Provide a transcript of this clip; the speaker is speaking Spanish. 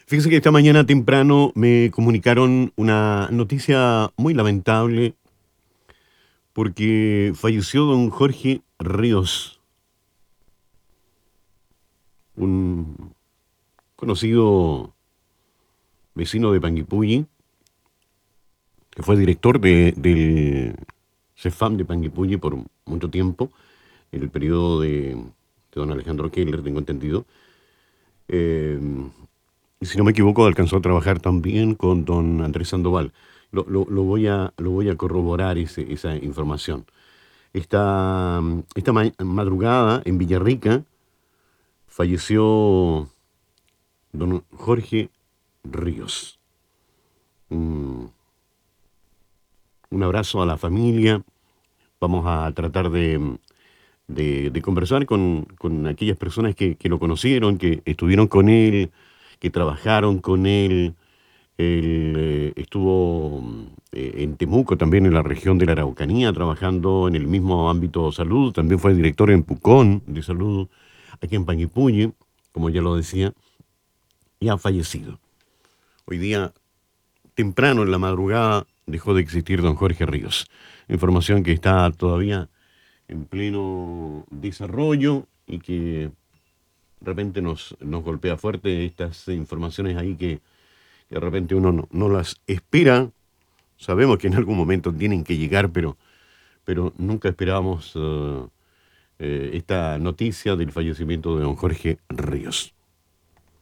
Fíjese que esta mañana temprano me comunicaron una noticia muy lamentable porque falleció don Jorge Ríos, un conocido vecino de Panguipulli, que fue director del CEFAM de Panguipulli por mucho tiempo, en el periodo de don Alejandro Keller, tengo entendido. Eh, y si no me equivoco, alcanzó a trabajar también con don Andrés Sandoval. Lo voy a corroborar esa información. Esta madrugada en Villarrica falleció don Jorge Ríos. Un, un abrazo a la familia. Vamos a tratar de conversar con aquellas personas que lo conocieron, que estuvieron con él, que trabajaron con él. Él estuvo en Temuco, también en la región de la Araucanía, trabajando en el mismo ámbito de salud. También fue director en Pucón de salud, aquí en Panguipulli, como ya lo decía, y ha fallecido. Hoy día, temprano en la madrugada, dejó de existir don Jorge Ríos. Información que está todavía en pleno desarrollo y que de repente nos golpea fuerte estas informaciones ahí que de repente uno no las espera. Sabemos que en algún momento tienen que llegar, pero nunca esperábamos esta noticia del fallecimiento de don Jorge Ríos.